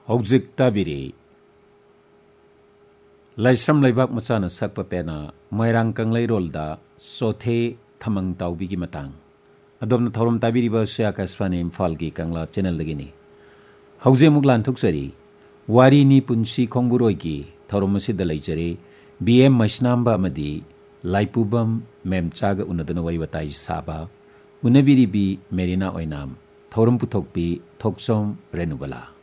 हौजिक ताबिरी लाइस्रम लैबाक मचाना सकपा पेना मोइरांग कंगलैरोलदा सोथे थमंग ताउबीगी मतंग अदोमना थौरम ताबिरीबा से आकाशवाणी इम्फाल की कंगला चैनल दगिनी हौजे मुक लांथुकसरी वारीनी पुंसी खोंगबुरोई थौरम असिदा लैजरे बीएम मैस्नाम्बा अमदी लाइपुबम मेमचागा उनदना वरी बताई साबा उनबिरीबी मेरिना ओइनाम थौरम पुथोकपी थोकसोम रेनुबला।